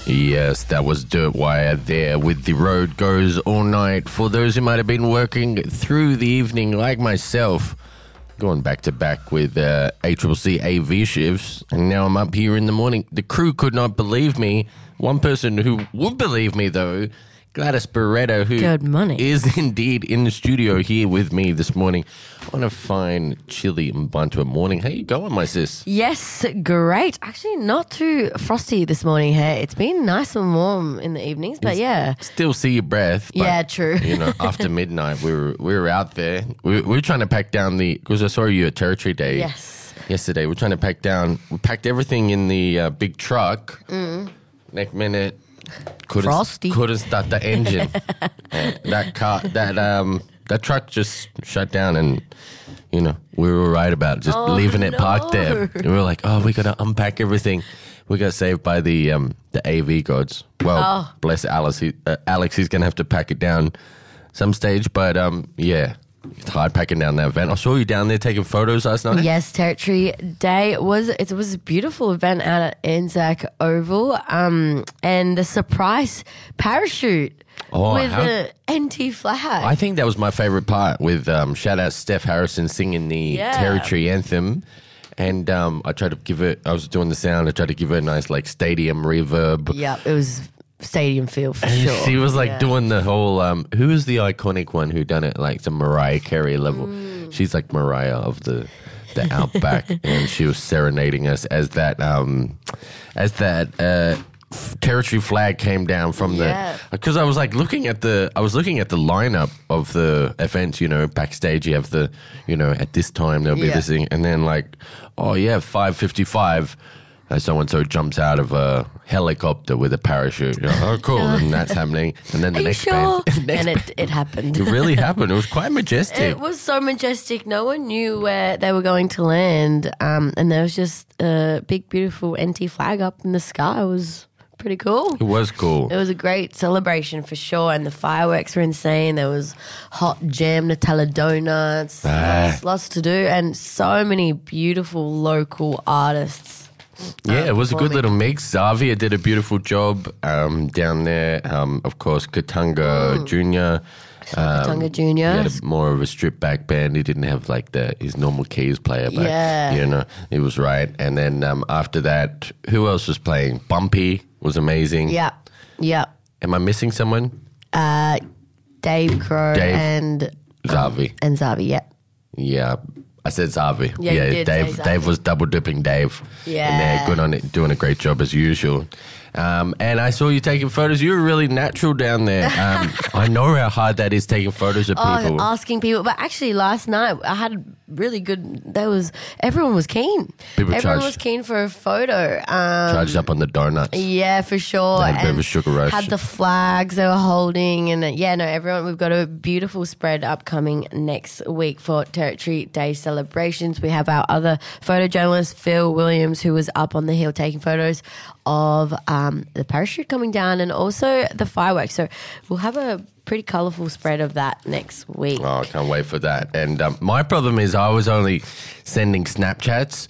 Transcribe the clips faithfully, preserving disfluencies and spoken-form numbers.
Yes, that was Dirt Wire there with The Road Goes All Night. For those who might have been working through the evening like myself, going back to back with uh, A C C C A V shifts, and now I'm up here in the morning. The crew could not believe me. One person who would believe me, though, Gladys Barreto, who Good morning. is indeed in the studio here with me this morning on a fine, chilly Mbantua morning. How you going, my sis? Yes, great. Actually, not too frosty this morning. Hey, it's been nice and warm in the evenings, but yeah, Still see your breath. But, yeah, true. you know, after midnight, we were we were out there. We, we were trying to pack down the because I saw you at Territory Day. Yes. Yesterday, we're trying to pack down. We packed everything in the uh, big truck. Mm. Next minute, couldn't Frosty. couldn't start the engine. Uh, that car, that um, that truck just shut down, and you know we were right about it, just Oh, leaving it no. parked there. We were like, oh, we gotta unpack everything. We got saved by the um the A V gods. Well, Oh. bless Alex. He, uh, Alex, he's gonna have to pack it down some stage, but um, yeah, it's hard packing down that van. I saw you down there taking photos last night. Yes, Territory Day was it was a beautiful event out at Anzac Oval, um, and the surprise parachute Oh, with how- the N T flag. I think that was my favorite part with um, shout out Steph Harrison singing the Yeah. Territory anthem. And um, I tried to give it, I was doing the sound, I tried to give it a nice like stadium reverb. Yep, it was stadium feel for And sure. she was like Yeah. doing the whole, um, who is the iconic one who done it like some Mariah Carey level? Mm. She's like Mariah of the the Outback. And she was serenading us as that, um, as that, uh, f- Territory flag came down from Yeah. the because I was like looking at the I was looking at the lineup of the events, you know, backstage you have the, you know, at this time there'll be Yeah. this thing, and then like, oh yeah, five fifty-five, uh, so and so jumps out of a helicopter with a parachute. You're like, oh cool, and that's happening, and then the Are you next sure? band, next and band- it, it happened. it really happened. It was quite majestic. It was so majestic. No one knew where they were going to land. Um, and there was just a big, beautiful N T flag up in the sky. It was pretty cool. It was cool. It was a great celebration for sure. And the fireworks were insane. There was hot jam, Nutella donuts, Ah. lots, lots to do. And so many beautiful local artists. Yeah, it was a good performing. little mix. Xavier did a beautiful job um, down there. Um, of course, Katanga Junior Um, Katanga Junior He had a, more of a stripped back band. He didn't have like the his normal keys player, but Yeah. you know, he was right. And then um, after that, who else was playing? Bumpy was amazing. Yeah. Yeah. Am I missing someone? Uh, Dave Crow Dave. and Xavi. and Zavi, yeah. Yeah. I said Xavi. Yeah, you did Dave. say Dave Xavi. was double dipping Dave. Yeah. and they're good on it, doing a great job as usual. Um, and I saw you taking photos. You were really natural down there. Um, I know how hard that is taking photos of people. Oh, asking people. But actually, last night I had really good. There was everyone was keen. People everyone charged- was keen for a photo. Um, Charged up on the donuts. yeah, for sure. They had a bit of And a sugar rush. Had the flags they were holding, and uh, yeah, no, everyone. We've got a beautiful spread upcoming next week for Territory Day celebrations. We have our other photojournalist Phil Williams, who was up on the hill taking photos of um, the parachute coming down and also the fireworks. So we'll have a pretty colourful spread of that next week. Oh, I can't wait for that. And um, my problem is I was only sending Snapchats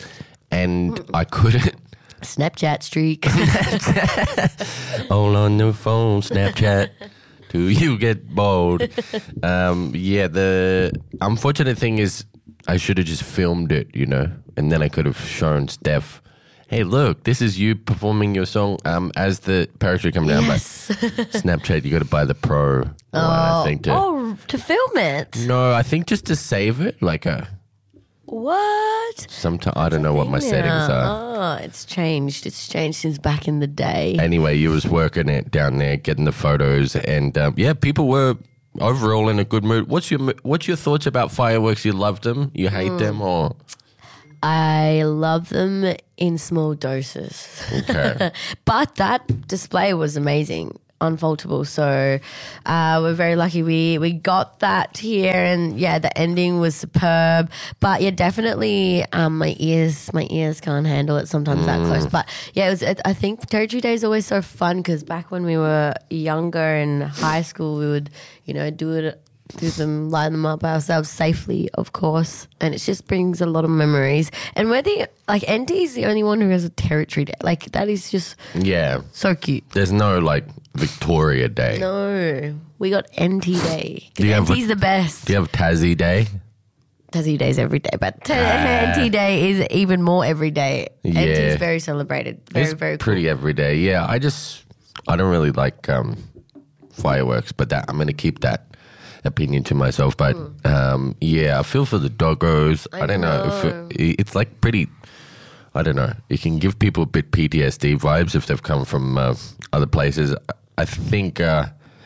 and I couldn't. Snapchat streak. All on the phone, Snapchat. Do you get bored? Um, yeah, the unfortunate thing is I should have just filmed it, you know, and then I could have shown Steph, hey, look, this is you performing your song um, as the parachute come down. Yes. But Snapchat, you got to buy the pro one, I think. To, oh, to film it. No, I think just to save it, like a What? sometime. I don't know what my settings are. Oh, it's changed. It's changed since back in the day. Anyway, you was working it down there, getting the photos, and um, yeah, people were overall in a good mood. What's your What's your thoughts about fireworks? You loved them? You hate Mm. them? Or I love them in small doses. okay, But that display was amazing, unfaultable. So uh, we're very lucky we, we got that here. And yeah, the ending was superb. But yeah, definitely um, my ears my ears can't handle it sometimes that close. But yeah, it was. It, I think Territory Day is always so fun because back when we were younger in high school, we would, you know, do it do them, line them up ourselves safely, of course. And it just brings a lot of memories. And we're the, like, N T is the only one who has a territory day. Like, that is just Yeah. so cute. There's no, like, Victoria Day. No, we got N T Day. Do you have N T's a- the best. Do you have Tassie Day? Tassie Day's every day, but t- Ah. N T Day is even more every day. Yeah. N T is very celebrated. Very, it's very cool. pretty every day. Yeah, I just, I don't really like um, fireworks, but that I'm going to keep that opinion to myself. But um, yeah, I feel for the doggos. I, I don't know. know. If it, it's like pretty, I don't know. It can give people a bit P T S D vibes if they've come from uh, other places. I think, uh,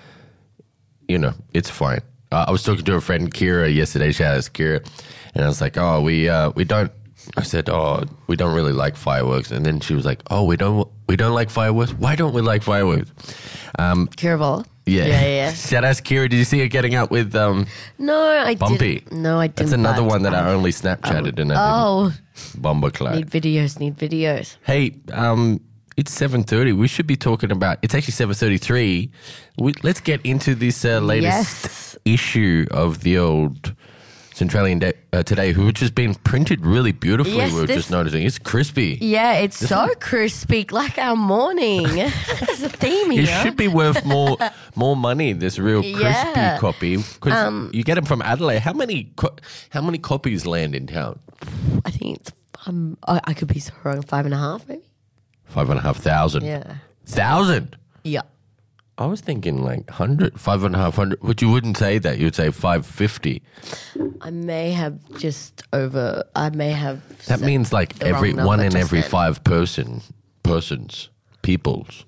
you know, it's fine. Uh, I was talking to a friend, Kira, yesterday. Shout out to Kira. And I was like, oh, we uh, we don't, I said, oh, we don't really like fireworks. And then she was like, oh, we don't we don't like fireworks? Why don't we like fireworks? Um, Kiraval. yeah. Yeah, yeah. Shout out to Kira. Did you see her getting out with um, No, I Bumpy? didn't. No, I didn't. That's another but one that I I- only Snapchatted and I Oh, didn't. Bomber Clyde. need videos, need videos. Hey, um, it's seven thirty. We should be talking about, it's actually seven thirty-three. We, let's get into this uh, latest Yes. issue of the old Centralian Day, uh, Today, which has been printed really beautifully. Yes, we were this- just noticing. It's crispy. Yeah, it's so crispy, like our morning. There's a theme here. It should be worth more more money. This real crispy Yeah. copy because you get them from Adelaide. How many co- how many copies land in town? I think it's, um, I I could be so wrong, five and a half maybe? Five and a half thousand. Yeah. Thousand. Yeah. I was thinking like hundred, five and a half hundred. But you wouldn't say that. You'd say five fifty. I may have just over, I may have. That said means like the every wrong one number in just every then. five person persons peoples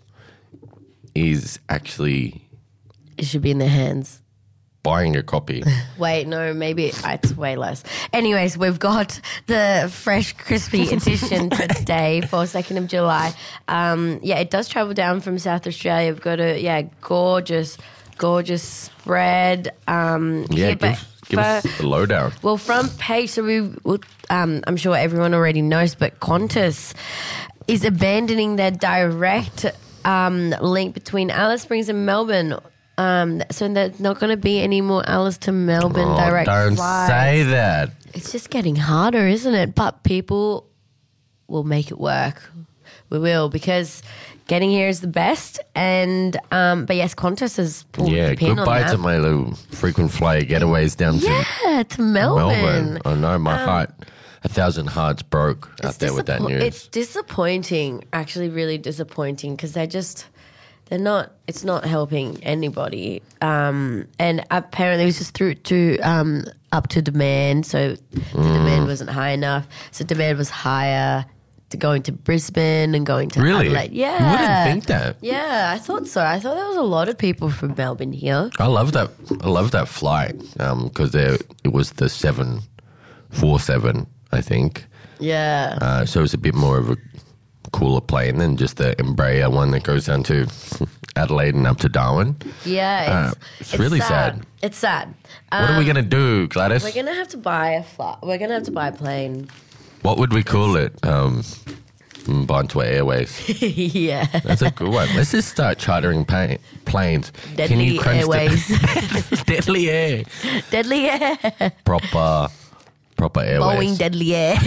is actually It should be in their hands. buying a copy. Wait, no, maybe it's way less. Anyways, we've got the fresh, crispy edition today for second of July. Um, yeah, it does travel down from South Australia. We've got a, yeah, gorgeous, gorgeous spread. Um, Yeah, here, but give, give us for- the lowdown. Well, front page, so we, will um, I'm sure everyone already knows, but Qantas is abandoning their direct um, link between Alice Springs and Melbourne. Um, so there's not going to be any more Alice to Melbourne Oh, direct don't flights. say that. It's just getting harder, isn't it? But people will make it work. We will, because getting here is the best. And um, but yes, Qantas has pulled Yeah, the pin on goodbye that. to my little frequent flyer getaways down to yeah, to Melbourne. Melbourne. I know my heart, a thousand hearts broke out It's there with that disappoint- news. It's disappointing, actually, really disappointing, because they're just they're not. It's not helping anybody. Um, and apparently, it was just through to um, up to demand. So the Mm. demand wasn't high enough. So demand was higher to going to Brisbane and going to Really? Adelaide. Yeah, You wouldn't think that. Yeah, I thought so. I thought there was a lot of people from Melbourne here. I love that. I love that flight because there it was the seven four seven, I think. Yeah. Uh, so it was a bit more of a cooler plane than just the Embraer one that goes down to Adelaide and up to Darwin. Yeah, it's, Uh, it's really sad. It's sad. What are we Um, gonna do, Gladys? We're gonna have to buy a flight. We're gonna have to buy a plane. What would we call it? Um, Bantua Airways. Yeah. That's a good one. Let's just start chartering pa- planes. Deadly crunch the- Airways. Deadly Air. Deadly Air. Proper, proper airways. Boeing Deadly Air.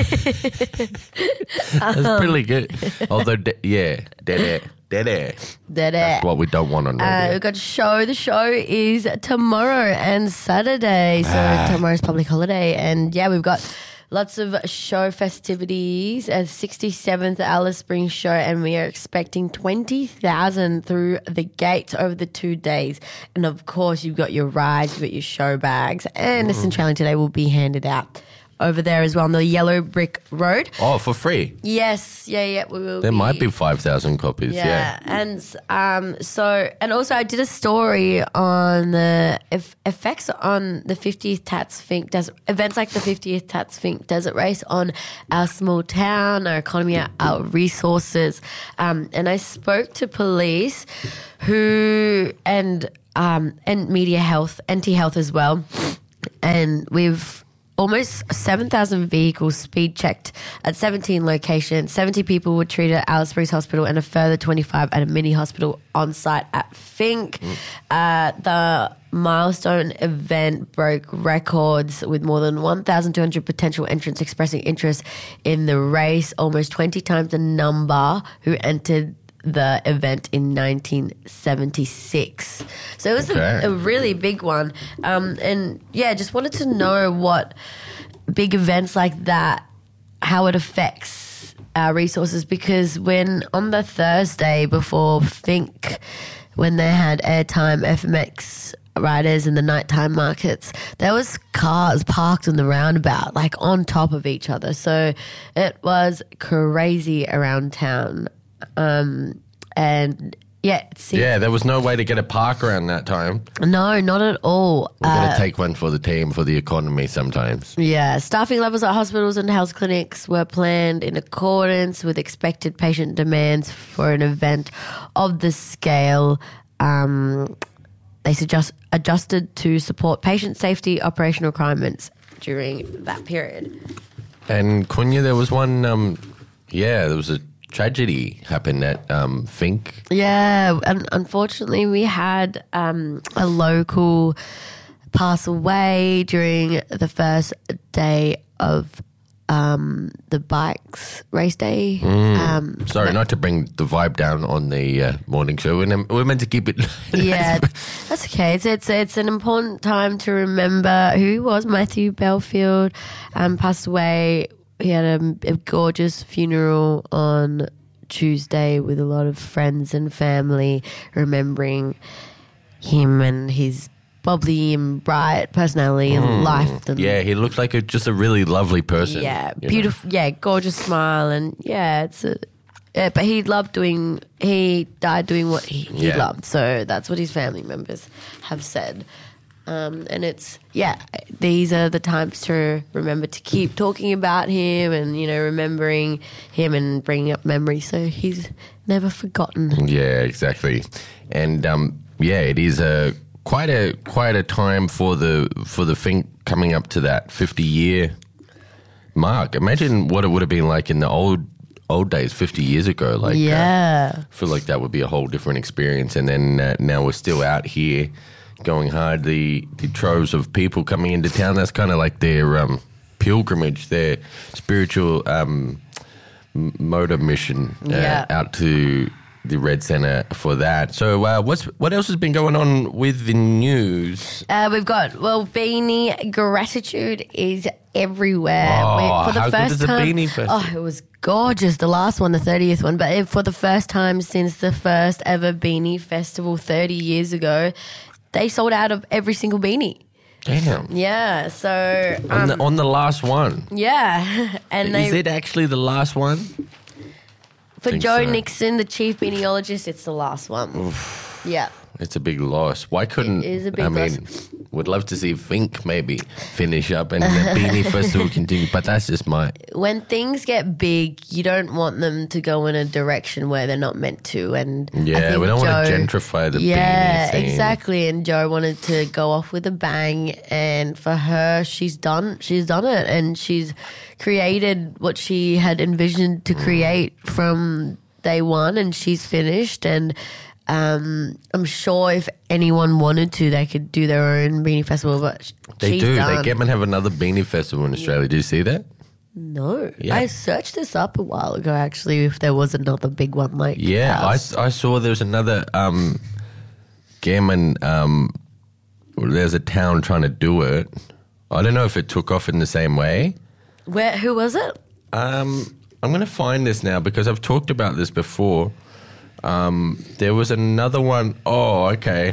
That's pretty good. Although, de- yeah, dead air. Dead air. Dead Air. That's what we don't want on Uh, radio. we've got a show. The show is tomorrow and Saturday. So Ah. tomorrow's public holiday. And yeah, we've got lots of show festivities. A sixty-seventh Alice Springs show. And we are expecting twenty thousand through the gates over the two days. And of course, you've got your rides, you've got your show bags. And the Centralian Today will be handed out over there as well on the Yellow Brick Road. Oh, for free. Yes, yeah, yeah. We will There be. might be five thousand copies. Yeah. Yeah, and um, so and also I did a story on the eff- effects on the fiftieth Tats Fink Desert events like the fiftieth Tats Fink Desert Race on our small town, our economy, our, our resources. Um, and I spoke to police who and um, and media health, N T Health as well, and we've. almost seven thousand vehicles speed checked at seventeen locations. seventy people were treated at Alice Springs Hospital and a further twenty-five at a mini hospital on site at Finke. Mm. Uh, the milestone event broke records with more than one thousand two hundred potential entrants expressing interest in the race, almost twenty times the number who entered the event in nineteen seventy-six. So it was okay. a, a really big one. Um, and yeah, just wanted to know what big events like that, how it affects our resources, because when on the Thursday before Finke, when they had airtime F M X riders in the nighttime markets, there was cars parked in the roundabout, like on top of each other. So it was crazy around town. Um, and yeah, it seemed, yeah, there was no way to get a park around that time. No, not at all. We're going to uh, take one for the team, for the economy sometimes. Yeah, staffing levels at hospitals and health clinics were planned in accordance with expected patient demands for an event of this scale. Um, they suggest, adjusted to support patient safety operational requirements during that period. And Kunya, there was one, um, yeah, there was a tragedy happened at um, Finke. Yeah, and unfortunately we had um, a local pass away during the first day of um, the bikes race day. Mm. Um, Sorry, not to bring the vibe down on the uh, morning show. We're, we're meant to keep it. Yeah, that's okay. It's, it's it's an important time to remember who he was. Matthew Belfield um, passed away. He had a, a gorgeous funeral on Tuesday with a lot of friends and family remembering him and his bubbly and bright personality and mm. life. And yeah, he looked like a, just a really lovely person. Yeah, beautiful. Know? Yeah, gorgeous smile, and yeah, it's a. Yeah, but he loved doing. He died doing what he, he yeah. loved. So that's what his family members have said. Um, and it's, yeah, these are the times to remember to keep talking about him and, you know, remembering him and bringing up memories so he's never forgotten. Yeah, exactly. And, um, yeah, it is a quite a quite a time for the for the Finke coming up to that fifty-year mark. Imagine what it would have been like in the old old days, fifty years ago. Like, yeah. Uh, I feel like that would be a whole different experience. And then uh, now we're still out here going hard, the, the troves of people coming into town. That's kind of like their um, pilgrimage, their spiritual um, motor mission uh, yeah. out to the Red Centre for that. So uh, what's what else has been going on with the news? Uh, we've got, well, Beanie Gratitude is everywhere. Oh, for the how first good is the time, Beanie Festival? Oh, it was gorgeous, the last one, the thirtieth one. But it, for the first time since the first ever Beanie Festival thirty years ago, they sold out of every single beanie. Damn. Yeah, so... Um, on, the, on the last one? Yeah. and Is they, it actually the last one? For Joe so. Nixon, the chief beaniologist, it's the last one. Oof. Yeah. It's a big loss. Why couldn't... It is a big I loss. mean, would love to see Finke maybe finish up and the Beanie Festival continue, but that's just my... When things get big, you don't want them to go in a direction where they're not meant to. And yeah, we don't Joe, want to gentrify the yeah, beanie scene. Exactly. And Joe wanted to go off with a bang, and for her, she's done. She's done it, and she's created what she had envisioned to create mm. from day one, and she's finished. And Um, I'm sure if anyone wanted to, they could do their own beanie festival. But they she's do. done. They get and have another beanie festival in Australia. Yeah. Do you see that? No, yeah. I searched this up a while ago. Actually, if there was another big one like yeah, I, I saw there was another um, Gammon. Um, there's a town trying to do it. I don't know if it took off in the same way. Where? Who was it? Um, I'm going to find this now because I've talked about this before. Um, there was another one. Oh, okay.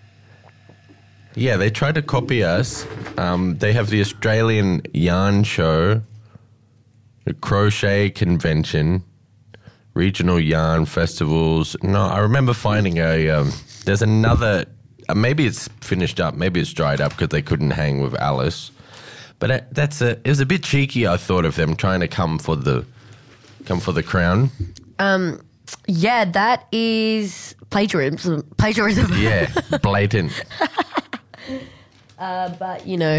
Yeah, they tried to copy us. Um, they have the Australian Yarn Show, the Crochet Convention, regional yarn festivals. No, I remember finding a. Um, there's another. Uh, maybe it's finished up. Maybe it's dried up because they couldn't hang with Alice. But uh, that's a. It was a bit cheeky. I thought of them trying to come for the, come for the crown. Um. Yeah, that is plagiarism. Plagiarism. Yeah, blatant. uh, but, you know,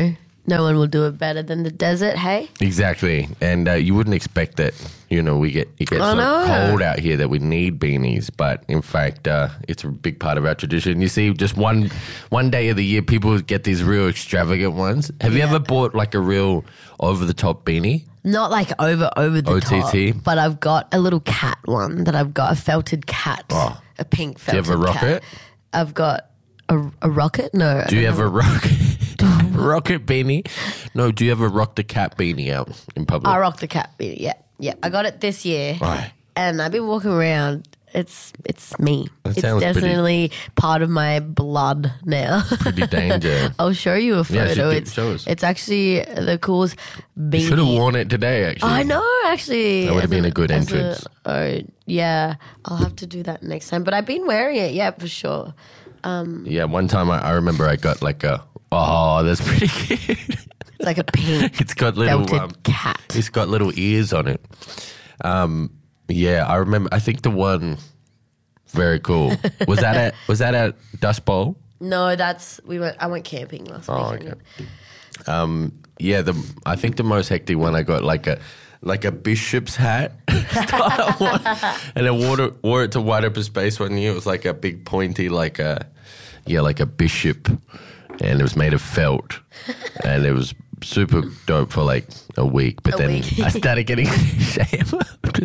no one will do it better than the desert, hey? Exactly. And uh, you wouldn't expect that, you know, we get it gets I so know. cold out here that we need beanies. But in fact, uh, it's a big part of our tradition. You see, just one one day of the year, people get these real extravagant ones. Have you Yeah. ever bought like a real over-the-top beanie? Not like over over the O T T? top, but I've got a little cat one that I've got, a felted cat, Oh. a pink Do you felted have a cat. rocket? I've got a, a rocket? No. I Do you don't have a rocket, rocket beanie? No, do you ever rock the cat beanie out in public? I rock the cat beanie. Yeah, yeah. I got it this year, Right. and I've been walking around. It's it's me. That it's sounds pretty- definitely part of my blood now. Pretty danger. I'll show you a Yeah, photo. should- it's show us. it's actually the coolest beanie. Should have worn it today, actually. I know, actually. That would have As been a good as entrance. oh, yeah. I'll have to do that next time. But I've been wearing it, yeah, for sure. Yeah, one time I, I remember I got like a, oh, that's pretty cute. It's like a pink It's got little, felted um, cat. it's got little ears on it. Um, yeah, I remember. I think the one, very cool. Was that at was that at Dust Bowl? No, that's we went. I went camping last Oh, weekend. okay. Um, yeah, the I think the most hectic one I got like a like a bishop's hat, style one. And I wore it, wore it to Wide Open Space one year. It was like a big pointy, like a yeah, like a bishop, and it was made of felt, and it was super dope for like a week. But A then week. I started getting shamed.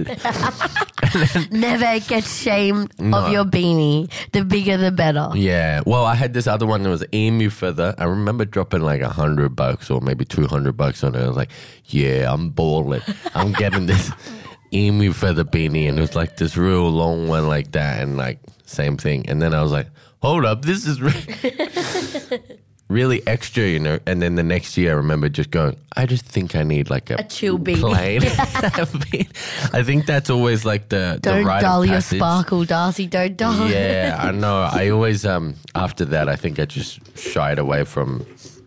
Never get shamed of your beanie. The bigger, the better. Yeah. Well, I had this other one that was emu feather. I remember dropping like a hundred bucks or maybe two hundred bucks on it. I was like, yeah, I'm balling. I'm getting this emu feather beanie. And it was like this real long one like that. And like, same thing. And then I was like, hold up, this is re- really extra, you know. And then the next year I remember just going, I just think I need like a, A chill beanie. plain. I think that's always like the, the Don't rite dull of your passage. sparkle, Darcy. Don't dull. Yeah, I know. I always um after that I think I just shied away from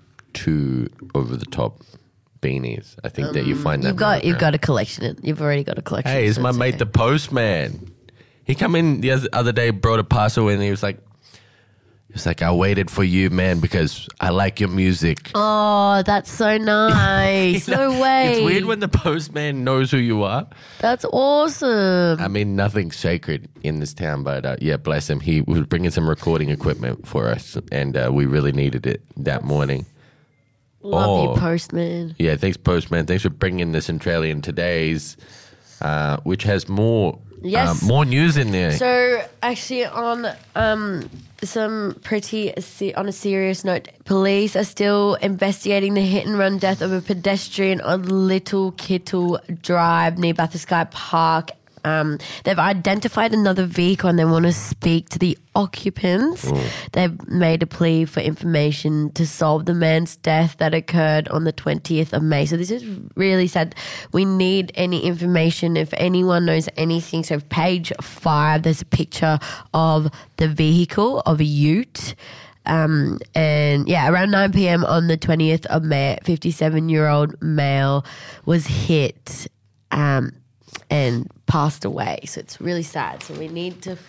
too over the top beanies. I think that you find that You've got more you've now. got a collection. You've already got a collection. Hey, it's so my mate okay. the postman. He come in the other- other day, brought a parcel and he was like he was like, I waited for you, man, because I like your music. Oh, that's so nice. No way. It's weird when the postman knows who you are. That's awesome. I mean, nothing's sacred in this town, but uh, yeah, bless him. He was bringing some recording equipment for us, and uh, we really needed it that morning. Love Oh. you, Postman. Yeah, thanks, Postman. Thanks for bringing the Centralian Today's, uh, which has more Yes. uh, more news in there. So, actually, on um, some pretty se- on a serious note, police are still investigating the hit and run death of a pedestrian on Little Kittle Drive near Bathurst Sky Park. Um, they've identified another vehicle and they want to speak to the occupants. They've made a plea for information to solve the man's death that occurred on the twentieth of May. So this is really sad. We need any information if anyone knows anything. So page five, there's a picture of the vehicle of a ute. Um, and yeah, around nine p.m. on the twentieth of May, fifty-seven-year-old male was hit um, and passed away. So it's really sad. So we need to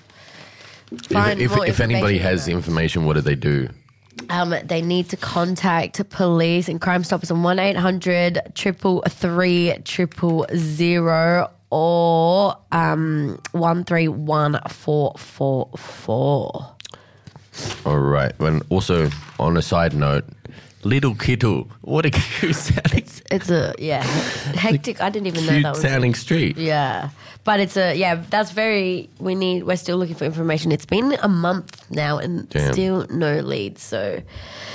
find if, more if, if anybody information on has that. information, what do they do? Um, they need to contact police and Crime Stoppers on one eight hundred triple three triple zero or um, one three one four four four. All right. And also, on a side note, Little Kittle. What a cute sounding, It's a, yeah, hectic. I didn't even know cute that was sounding street. Yeah. But it's a, yeah, that's very, we need, we're still looking for information. It's been a month now and Damn. still no leads. So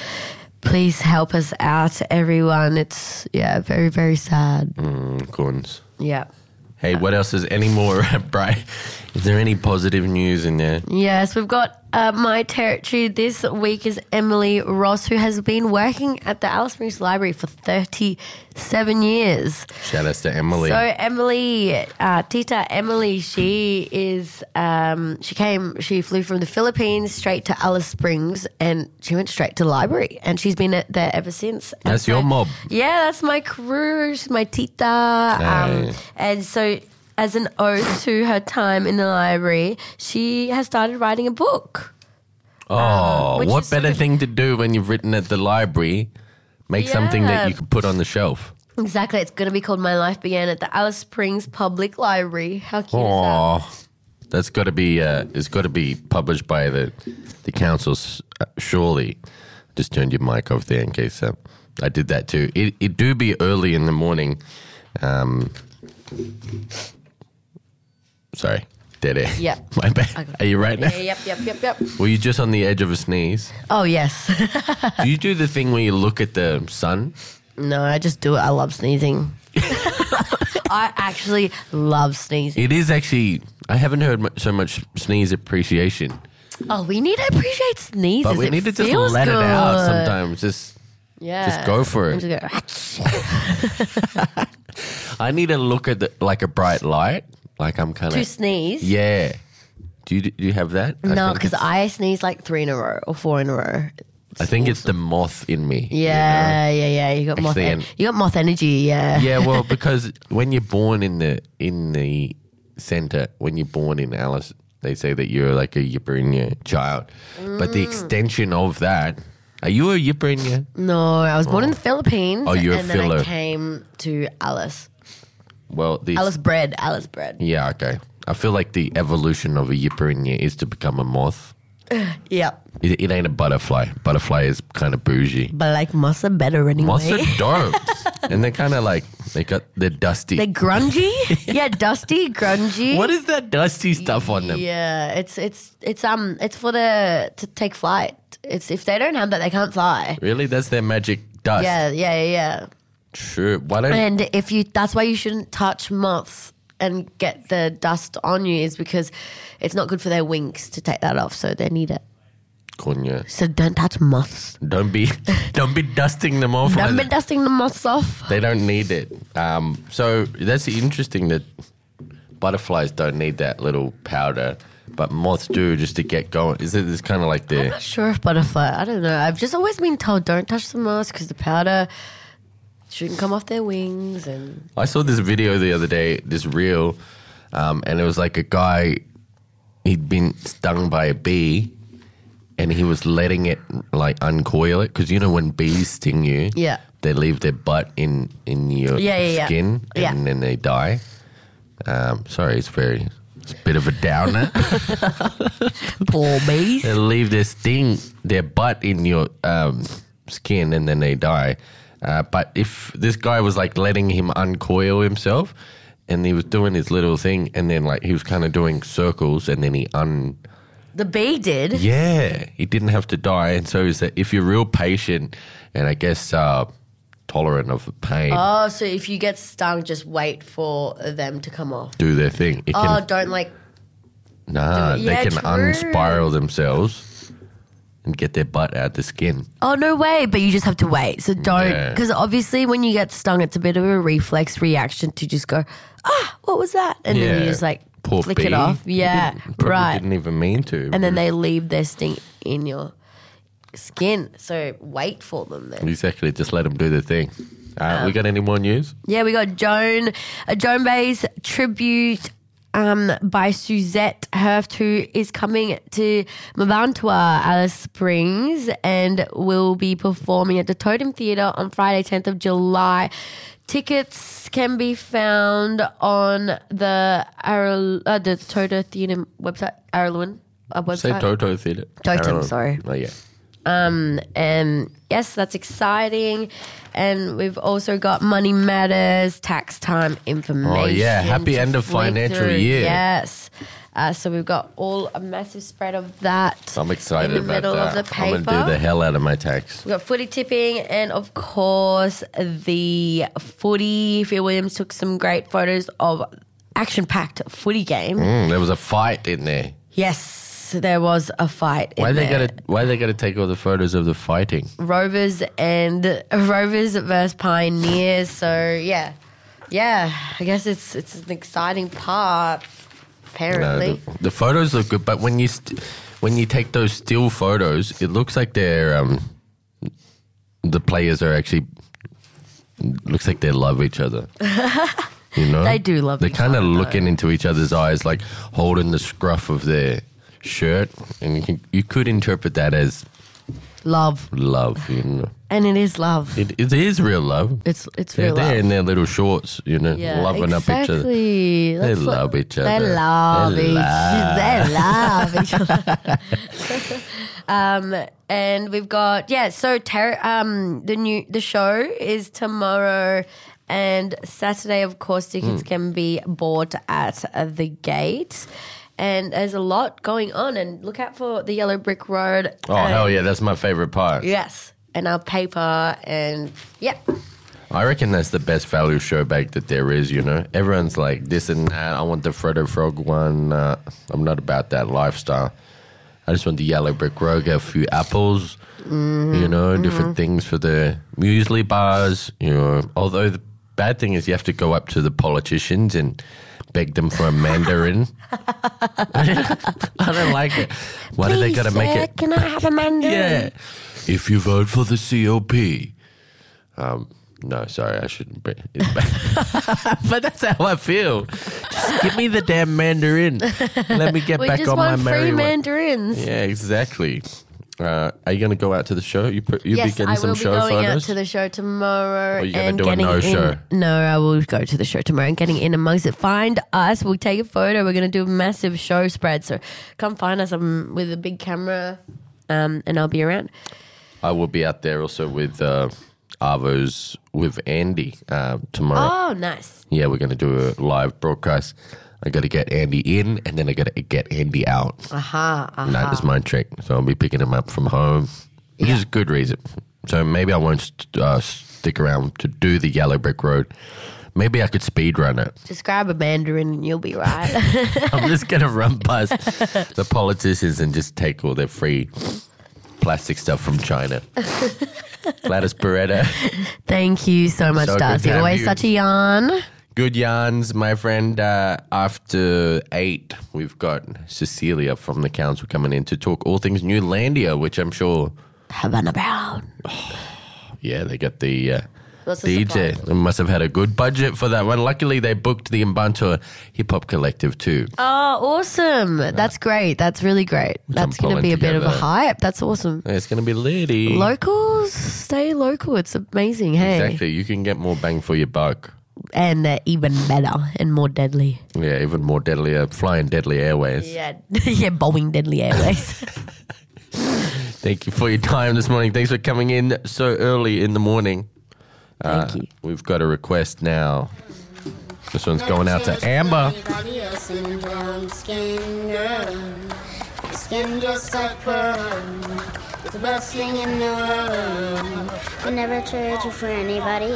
please help us out, everyone. It's, yeah, very, very sad. Mm, corns. Yeah. Hey, what else is any more bright? Is there any positive news in there? Yes, we've got uh, My Territory this week is Emily Ross, who has been working at the Alice Springs Library for thirty-seven years. Shout outs to Emily. So Emily, uh, Tita Emily, she is, um, she came, she flew from the Philippines straight to Alice Springs and she went straight to the library and she's been at there ever since. And That's so- your mob. Yeah, that's my crew, she's my Tita. Um, Nice. and so as an ode to her time in the library, she has started writing a book. Oh, which what is better sort of- thing to do when you've written at the library Make something that Yeah. you could put on the shelf. Exactly. It's going to be called My Life Began at the Alice Springs Public Library. How cute is that? Oh, that's got to be. Uh, it's got to be published by the the councils. Uh, surely, just turned your mic off there in case uh, I did that too. It it do be early in the morning. Um, sorry, dead air. Yep. My bad. Are you right now? Yeah, yep, yep, yep, yep. Were you just on the edge of a sneeze? Oh, yes. Do you do the thing where you look at the sun? No, I just do it. I love sneezing. I actually love sneezing. It is actually. I haven't heard mu- so much sneeze appreciation, Oh, we need to appreciate sneezes. but we It need to just feels let it out good. sometimes. Just Yeah. just go for And it. just go, I need to look at the, like a bright light. Like I'm kind to of sneeze. yeah. Do you do you have that? I No, think because it's- I sneeze like three in a row or four in a row. I think it's the moth in me. you Yeah, yeah, yeah. You got moth. Actually, En- and- you got moth energy. Yeah. know? Yeah, well, because when you're born in the in the center, when you're born in Alice, they say that you're like a Yiperinia child. But Mm. the extension of that, are you a Yiperinia? No, I was born in the Philippines. Oh, you're a and then Philo. I came to Alice. Well, the Alice bread. Alice bread. yeah, okay. I feel like the evolution of a Yiperinia is to become a moth. Yep. It, it ain't a butterfly. Butterfly is kind of bougie. But like moths are better anyway. Moths are dope. And they're kind of like, they got, they're dusty. They're grungy. Yeah, dusty, grungy. What is that dusty stuff on them? Yeah, it's it's it's um it's for the to take flight. It's if they don't have that, they can't fly. Really? That's their magic dust? Yeah, yeah, yeah, yeah. True. Why don't And if you, that's why you shouldn't touch moths and get the dust on you, is because it's not good for their wings to take that off. So they need it. Konya. So don't touch moths. Don't be, don't be dusting them off. Don't be like- dusting the moths off. They don't need it. Um, so that's interesting that butterflies don't need that little powder, but moths do just to get going. Is it? It's kind of like I'm the not sure if butterfly. I don't know. I've just always been told don't touch the moths because the powder shouldn't come off their wings. And I saw this video the other day, this reel, um, and it was like a guy, he'd been stung by a bee, and he was letting it like uncoil it, because you know when bees sting you, Yeah. they leave their butt in in your Yeah, yeah, yeah. skin, Yeah. and then they die. Um, sorry, it's very, it's a bit of a downer. poor bees. They leave their sting, their butt in your um, skin, and then they die. Uh, but if this guy was like letting him uncoil himself, and he was doing his little thing, and then like he was kind of doing circles, and then he un The bee did. yeah, he didn't have to die. And so is that if you're real patient and I guess uh, tolerant of the pain, Oh, so if you get stung, just wait for them to come off. do their thing. It Oh, can, don't like. nah, do it. Yeah, they can true. unspiral themselves and get their butt out the skin. Oh, no way. But you just have to wait. So don't. Yeah. Because obviously, when you get stung, it's a bit of a reflex reaction to just go, ah, what was that? And then you Yeah. just like Poor flick bee. it off. He Yeah, didn't- probably right. Didn't even mean to. And then they leave their sting in your skin. So wait for them then. Exactly, just let them do their thing. Uh, we got any more news? Yeah, we got Joan, a Joan Baez tribute um, by Suzette Herft, who is coming to Mbantua, Alice Springs, and will be performing at the Totem Theatre on Friday, tenth of July. Tickets can be found on the Aril- uh, the Toto Theatre website, Araluen uh, website. Say Toto Theatre. Totem, Arrow. sorry. Oh, yeah. Um, and yes, that's exciting. And we've also got Money Matters, tax time information. Oh, yeah. Happy to end of flick financial through. year. Yes. Uh, so we've got all a massive spread of that. I'm excited in the about middle that. of the I'm paper. going to do the hell out of my tax. We've got footy tipping, and of course, the footy. Phil Williams took some great photos of action-packed footy game. Mm, there was a fight in there. Yes, there was a fight. Why in they there. got to Why they got to take all the photos of the fighting? Rovers and Rovers versus Pioneers. So yeah, yeah. I guess it's it's an exciting part. No, Apparently, the, the photos look good, but when you st- when you take those still photos, it looks like they're um, the players are actually looks like they love each other. You know, They do love They're each kind of other, looking into each other's eyes, like holding the scruff of their shirt, and you can, you could interpret that as Love. Love, you know. And it is love. It, it is real love. It's it's They're real there love. in their little shorts, you know, Yeah, loving up each other. exactly. They That's what- love each other. They love They each love. They love each other. um, and we've got yeah. So ter- um, the new the show is tomorrow and Saturday. Of course, tickets Hmm. can be bought at uh, the gate. And there's a lot going on. And look out for the Yellow Brick Road. Oh, and- hell yeah, that's my favorite part. Yes, and our paper and yeah. I reckon that's the best value show bag that there is, you know. Everyone's like this and that. I want the Frodo Frog one. Uh, I'm not about that lifestyle. I just want the Yellow Brick Road, get a few apples, Mm-hmm. you know, different things for the muesli bars, you know. Although the bad thing is you have to go up to the politicians and beg them for a mandarin. I don't like it. Why do they got to make Please, it? sir, Can I have a mandarin? Yeah. If you vote for the C O P. Um, no, sorry, I shouldn't be. It's bad. But that's how I feel. Just give me the damn mandarin. Let me get We back just on my want free merry way. mandarins. Yeah, exactly. Uh, are you going to go out to the show? You put, you'll Yes, be getting I some will be show going photos? out to the show tomorrow. Or are you gonna and do a getting no-show? in- No, I will go to the show tomorrow and getting in amongst it. Find us. We'll take a photo. We're going to do a massive show spread. So come find us. I'm with a big camera um, and I'll be around. I will be out there also with uh, Arvo's with Andy uh, tomorrow. Oh, nice. Yeah, we're going to do a live broadcast. I got to get Andy in, and then I got to get Andy out. Aha, aha. And that is my trick. So I'll be picking him up from home, which is a good reason. So maybe I won't st- uh, stick around to do the Yellow Brick Road. Maybe I could speed run it. Just grab a mandarin and you'll be right. I'm just going to run past the politicians and just take all their free plastic stuff from China. Gladys Beretta. Thank you so much, So good Darcy. to have Always you. such a yarn. Good yarns, my friend. Uh, after eight, we've got Cecilia from the council coming in to talk all things Newlandia, which I'm sure, Havana Brown. yeah, they got the uh, Lots of D J. supplies. They must have had a good budget for that one. Luckily, they booked the Mbantua Hip Hop Collective too. Oh, awesome. That's great. That's really great. That's going to pulling be a bit of a together. hype. That's awesome. It's going to be litty. Locals, stay local. It's amazing. Hey. Exactly. You can get more bang for your buck. And they're even better and more deadly. Yeah, even more deadly. Uh, flying Deadly Airways. Yeah, yeah, Boeing Deadly Airways. Thank you for your time this morning. Thanks for coming in so early in the morning. Thank you. We've got a request now. This one's going out to Amber. Anybody else in brown skin, girl. Skin just like pearl. It's the best thing in the world. Would never trade you for anybody